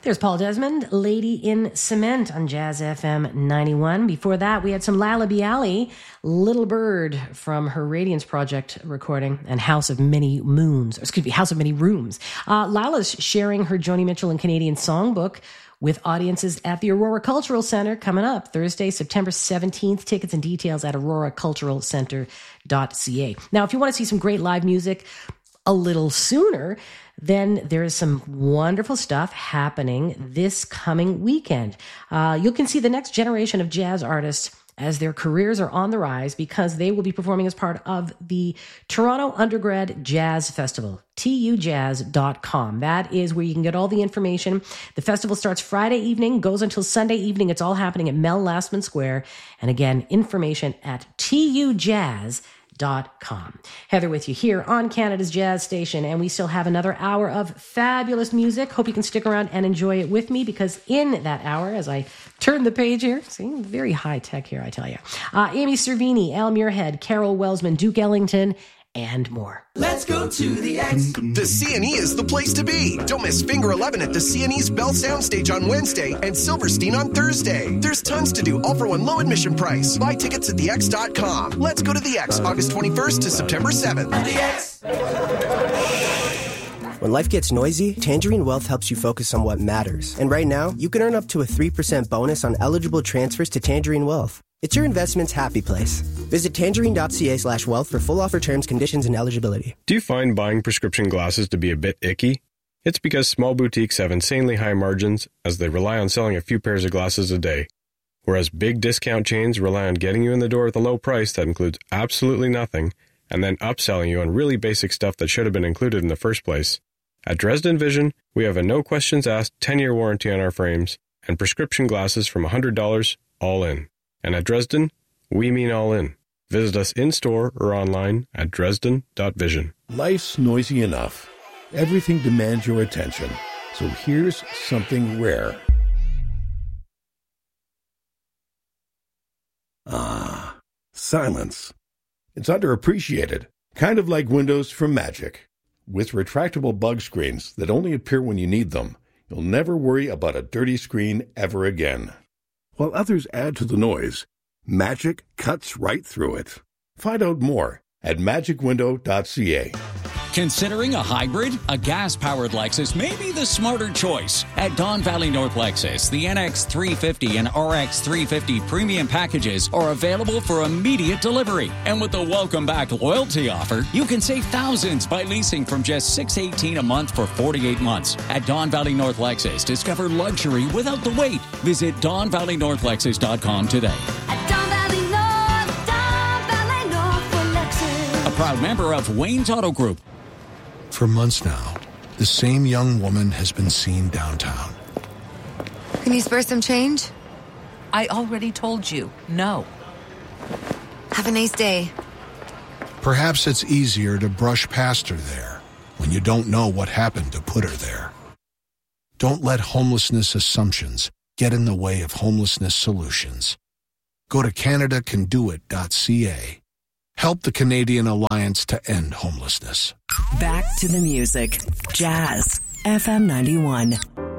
There's Paul Desmond, Lady in Cement on Jazz FM 91. Before that, we had some Lala Bialy, Little Bird from her Radiance Project recording, and House of Many Rooms. Lala's sharing her Joni Mitchell and Canadian Songbook with audiences at the Aurora Cultural Center coming up Thursday, September 17th. Tickets and details at auroraculturalcenter.ca. Now, if you want to see some great live music a little sooner, then there is some wonderful stuff happening this coming weekend. You can see the next generation of jazz artists as their careers are on the rise because they will be performing as part of the Toronto Undergrad Jazz Festival, tujazz.com. That is where you can get all the information. The festival starts Friday evening, goes until Sunday evening. It's all happening at Mel Lastman Square. And again, information at tujazz.com. Heather with you here on Canada's Jazz Station, and we still have another hour of fabulous music. Hope you can stick around and enjoy it with me, because in that hour, as I turn the page here, see, very high tech here, I tell you. Amy Cervini, Al Muirhead, Carol Welsman, Duke Ellington, and more. Let's go to the X. The CNE is the place to be. Don't miss Finger 11 at the CNE's Bell Soundstage on Wednesday and Silverstein on Thursday. There's tons to do, all for one low admission price. Buy tickets at thex.com. Let's go to the X, August 21st to September 7th. The X. When life gets noisy, Tangerine Wealth helps you focus on what matters. And right now, you can earn up to a 3% bonus on eligible transfers to Tangerine Wealth. It's your investment's happy place. Visit tangerine.ca/wealth for full offer terms, conditions, and eligibility. Do you find buying prescription glasses to be a bit icky? It's because small boutiques have insanely high margins as they rely on selling a few pairs of glasses a day, whereas big discount chains rely on getting you in the door with a low price that includes absolutely nothing and then upselling you on really basic stuff that should have been included in the first place. At Dresden Vision, we have a no-questions-asked 10-year warranty on our frames and prescription glasses from $100 all in. And at Dresden, we mean all in. Visit us in-store or online at dresden.vision. Life's noisy enough. Everything demands your attention. So here's something rare. Ah, silence. It's underappreciated, kind of like Windows from Magic. With retractable bug screens that only appear when you need them, you'll never worry about a dirty screen ever again. While others add to the noise, Magic cuts right through it. Find out more at magicwindow.ca. Considering a hybrid? A gas-powered Lexus may be the smarter choice. At Don Valley North Lexus, the NX 350 and RX 350 premium packages are available for immediate delivery. And with the Welcome Back loyalty offer, you can save thousands by leasing from just $618 a month for 48 months. At Don Valley North Lexus, discover luxury without the wait. Visit DonValleyNorthLexus.com today. At Don Valley North for Lexus. A proud member of Wayne's Auto Group. For months now, the same young woman has been seen downtown. Can you spare some change? I already told you, no. Have a nice day. Perhaps it's easier to brush past her there when you don't know what happened to put her there. Don't let homelessness assumptions get in the way of homelessness solutions. Go to CanadaCanDoIt.ca. Help the Canadian Alliance to End Homelessness. Back to the music. Jazz FM 91.